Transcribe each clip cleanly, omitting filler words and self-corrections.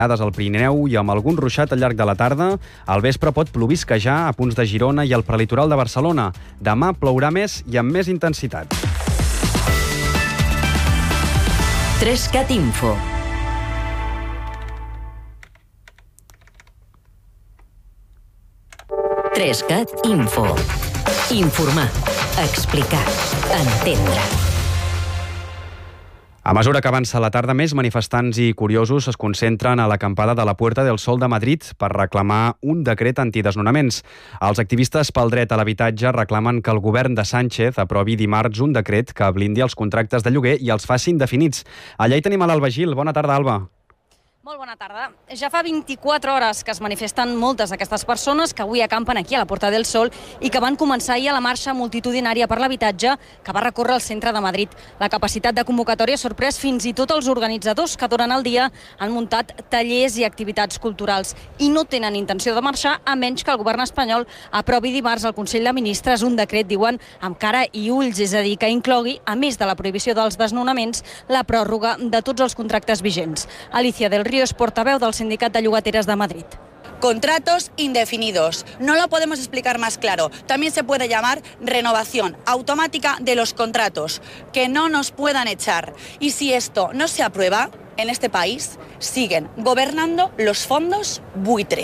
al Pirineu i amb algun ruixat al llarg de la tarda. Al vespre pot plovisquejar a punts de Girona i al prelitoral de Barcelona. Demà plourà més i amb més intensitat. 3CAT Info. Informar, explicar, entendre. A mesura que avança la tarda, més manifestants i curiosos es concentren a l'acampada de la Puerta del Sol de Madrid per reclamar un decret antidesnonaments. Els activistes pel dret a l'habitatge reclamen que el govern de Sánchez aprovi dimarts un decret que blindi els contractes de lloguer i els faci indefinits. Allà hi tenim a l'Alba Gil. Bona tarda, Alba. Molt bona tarda. Ja fa 24 hores que es manifesten moltes d'aquestes persones que avui acampen aquí a la Puerta del Sol i que van començar ahir a la marxa multitudinària per l'habitatge que va recórrer el centre de Madrid. La capacitat de convocatòria ha sorprès fins i tot els organitzadors que durant el dia han muntat tallers i activitats culturals i no tenen intenció de marxar a menys que el govern espanyol aprovi dimarts al Consell de Ministres un decret, diuen, amb cara i ulls, és a dir, que inclogui, a més de la prohibició dels desnonaments, la pròrroga de tots els contractes vigents. Alicia del Río es portaveu del Sindicat de Llogateres de Madrid. Contratos indefinidos. No lo podemos explicar más claro. También se puede llamar renovación automática de los contratos, que no nos puedan echar. Y si esto no se aprueba, en este país siguen gobernando los fondos buitre.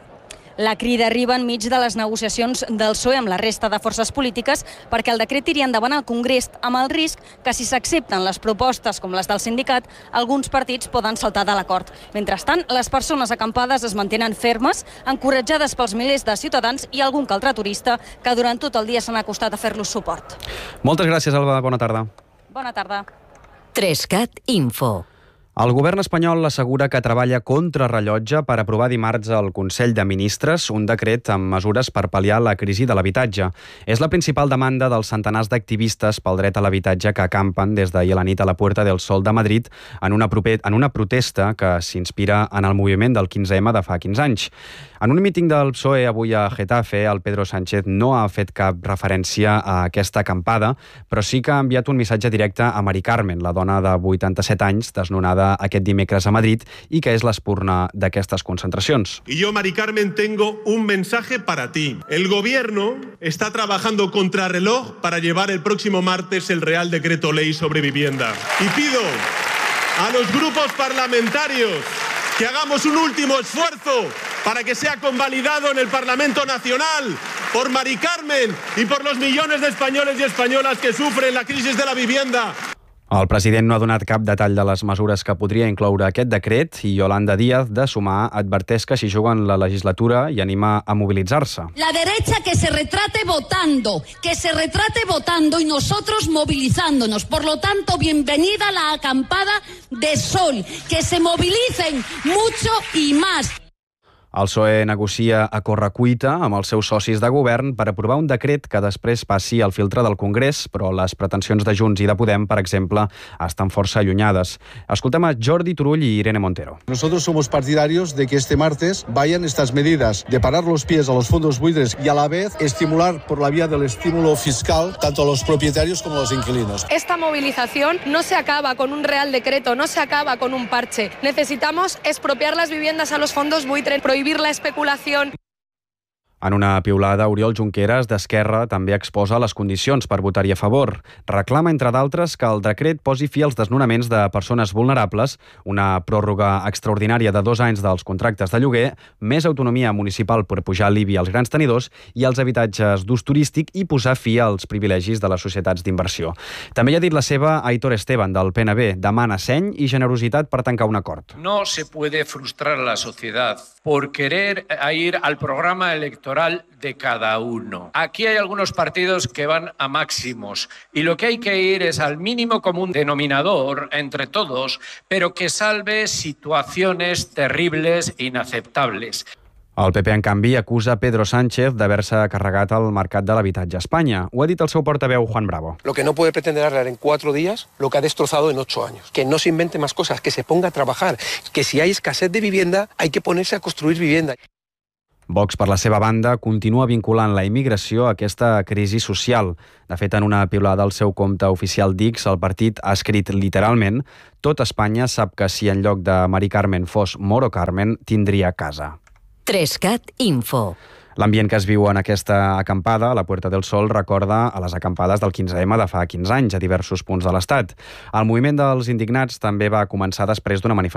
La crida arriba enmig de les negociacions del PSOE amb la resta de forces polítiques perquè el decret iria endavant al Congrés amb el risc que si s'accepten les propostes com les del sindicat, alguns partits poden saltar de l'acord. Mentrestant, les persones acampades es mantenen fermes, encoratjades pels milers de ciutadans i algun que altre turista que durant tot el dia s'han acostat a fer-los suport. Moltes gràcies, Alba. Bona tarda. Bona tarda. 3CAT Info. El govern espanyol assegura que treballa contra rellotge per aprovar dimarts al Consell de Ministres un decret amb mesures per pal·liar la crisi de l'habitatge. És la principal demanda dels centenars d'activistes pel dret a l'habitatge que acampen des d'ahir a la nit a la Puerta del Sol de Madrid en una protesta que s'inspira en el moviment del 15M de fa 15 anys. En un míting del PSOE avui a Getafe, el Pedro Sánchez no ha fet cap referència a aquesta acampada, però sí que ha enviat un missatge directe a Mari Carmen, la dona de 87 anys, desnonada aquest dimecres a Madrid y que es l'espurna d'aquestes concentracions. Y yo, Mari Carmen, tengo un mensaje para ti. El gobierno está trabajando contrarreloj para llevar el próximo martes el Real Decreto Ley sobre vivienda. Y pido a los grupos parlamentarios que hagamos un último esfuerzo para que sea convalidado en el Parlamento Nacional por Mari Carmen y por los millones de españoles y españolas que sufren la crisis de la vivienda. El president no ha donat cap detall de les mesures que podria incloure aquest decret i Yolanda Díaz, de Sumar, adverteix que s'hi juguen la legislatura i anima a mobilitzar-se. La derecha que se retrate votando y nosotros movilizándonos. Por lo tanto, bienvenida la acampada de Sol. Que se movilicen mucho y más. El PSOE negocia a correcuita amb els seus socis de govern per aprovar un decret que després passi al filtre del Congrés, però les pretensions de Junts i de Podem, per exemple, estan força allunyades. Escoltem a Jordi Turull i Irene Montero. Nosotros somos partidarios de que este martes vayan estas medidas de parar los pies a los fondos buitres y a la vez estimular por la vía del estímulo fiscal tanto a los propietarios como a los inquilinos. Esta movilización no se acaba con un real decreto, no se acaba con un parche. Necesitamos expropiar las viviendas a los fondos buitres, prohibir la especulación. En una piulada, Oriol Junqueras, d'Esquerra, també exposa les condicions per votar-hi a favor. Reclama, entre d'altres, que el decret posi fi als desnonaments de persones vulnerables, una pròrroga extraordinària de 2 anys dels contractes de lloguer, més autonomia municipal per pujar l'IBI als grans tenidors i als habitatges d'ús turístic i posar fi als privilegis de les societats d'inversió. També hi ha dit la seva Aitor Esteban, del PNB. Demana seny i generositat per tancar un acord. No se puede frustrar a la sociedad por querer ir al programa electoral de cada uno. Aquí hay algunos partidos que van a máximos y lo que hay que ir es al mínimo común denominador entre todos, pero que salve situaciones terribles e inaceptables. El PP, en canvi, acusa Pedro Sánchez d'haver-se carregat el mercat de l'habitatge a Espanya. Ho ha dit el seu portaveu, Juan Bravo. Lo que no puede pretender arreglar en 4 días lo que ha destrozado en 8 años. Que no se invente más cosas, que se ponga a trabajar. Que si hay escasez de vivienda, hay que ponerse a construir vivienda. Vox, per la seva banda, continua vinculant la immigració a aquesta crisi social. De fet, en una piulada al seu compte oficial d'X, el partit ha escrit literalment: «Tot Espanya sap que si en lloc de Mari Carmen fos Moro Carmen, tindria casa». 3CAT Info. L'ambient que es viu en aquesta acampada a la Puerta del Sol recorda a les acampades del 15M de fa 15 anys a diversos punts de l'Estat. El moviment dels indignats també va començar després d'una manifestació